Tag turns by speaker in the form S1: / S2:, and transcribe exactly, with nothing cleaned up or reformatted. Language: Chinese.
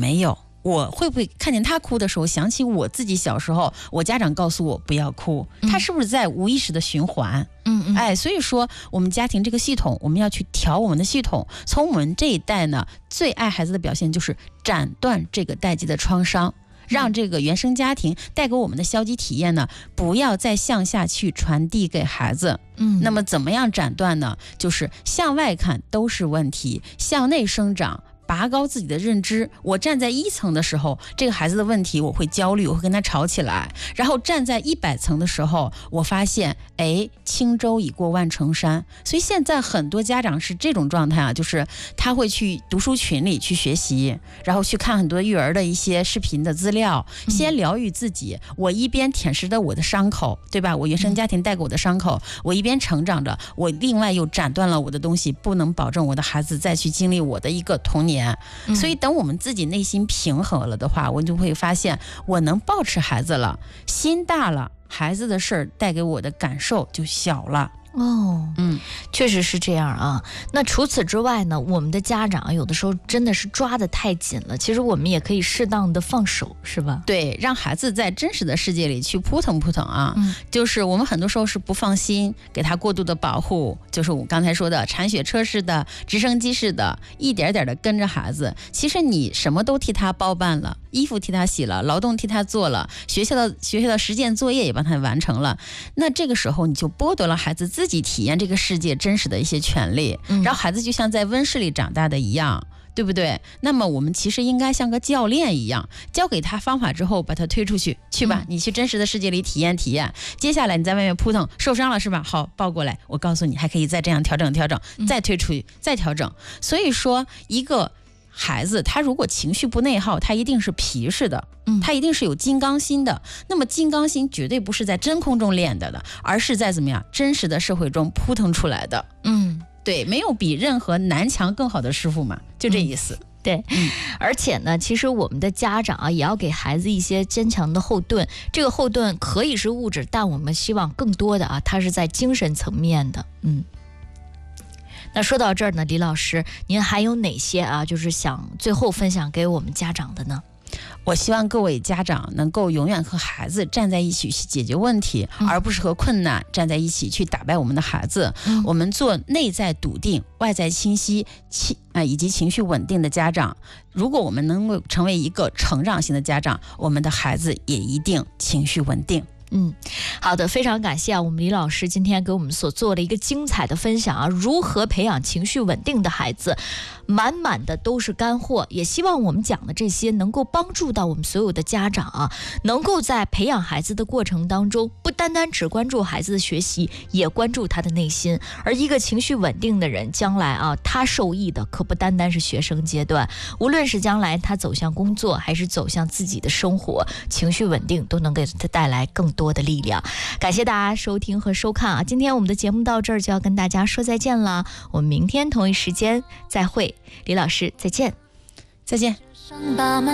S1: 没有？我会不会看见他哭的时候想起我自己小时候，我家长告诉我不要哭，他是不是在无意识的循环？嗯嗯，哎，所以说我们家庭这个系统，我们要去调我们的系统。从我们这一代呢，最爱孩子的表现就是斩断这个代际的创伤，让这个原生家庭带给我们的消极体验呢，不要再向下去传递给孩子。嗯，那么怎么样斩断呢？就是向外看都是问题，向内生长。拔高自己的认知，我站在一层的时候，这个孩子的问题我会焦虑，我会跟他吵起来。然后站在一百层的时候，我发现，哎，轻舟已过万重山。所以现在很多家长是这种状态啊，就是他会去读书群里去学习，然后去看很多育儿的一些视频的资料，先疗愈自己。嗯、我一边舔舐着我的伤口，对吧？我原生家庭带给我的伤口，嗯、我一边成长着，我另外又斩断了我的东西，不能保证我的孩子再去经历我的一个童年。所以等我们自己内心平和了的话，我就会发现我能抱持孩子了，心大了，孩子的事儿带给我的感受就小了。
S2: 哦，嗯，确实是这样啊。那除此之外呢，我们的家长有的时候真的是抓得太紧了，其实我们也可以适当的放手，是吧？
S1: 对，让孩子在真实的世界里去扑腾扑腾啊。嗯，就是我们很多时候是不放心，给他过度的保护，就是我刚才说的铲雪车式的、直升机式的，一点点的跟着孩子。其实你什么都替他包办了，衣服替他洗了，劳动替他做了，学校的学校的实践作业也帮他完成了。那这个时候你就剥夺了孩子自己体验这个世界真实的一些权利，嗯、然后孩子就像在温室里长大的一样，对不对？那么我们其实应该像个教练一样，教给他方法之后，把他推出去，去吧，嗯、你去真实的世界里体验体验。接下来你在外面扑腾受伤了是吧？好，抱过来，我告诉你还可以再这样调整调整，再推出去，再调整。所以说一个孩子他如果情绪不内耗，他一定是皮实的，他一定是有金刚心的。那么金刚心绝对不是在真空中练的的，而是在怎么样真实的社会中扑腾出来的。嗯，对，没有比任何男强更好的师傅嘛，就这意思。嗯
S2: 对，而且呢，其实我们的家长啊，也要给孩子一些坚强的后盾。这个后盾可以是物质，但我们希望更多的啊，它是在精神层面的。嗯。那说到这儿呢，李老师，您还有哪些啊，就是想最后分享给我们家长的呢？
S1: 我希望各位家长能够永远和孩子站在一起去解决问题，嗯、而不是和困难站在一起去打败我们的孩子。嗯、我们做内在笃定、外在清晰、情啊以及情绪稳定的家长。如果我们能够成为一个成长型的家长，我们的孩子也一定情绪稳定。
S2: 嗯，好的，非常感谢啊，我们李老师今天给我们所做的一个精彩的分享啊，如何培养情绪稳定的孩子，满满的都是干货。也希望我们讲的这些能够帮助到我们所有的家长啊，能够在培养孩子的过程当中，不单单只关注孩子的学习，也关注他的内心。而一个情绪稳定的人，将来啊，他受益的可不单单是学生阶段，无论是将来他走向工作，还是走向自己的生活，情绪稳定都能给他带来更多多的力量。感谢大家收听和收看啊！今天我们的节目到这儿就要跟大家说再见了，我们明天同一时间再会。李老师，再见，
S1: 再见。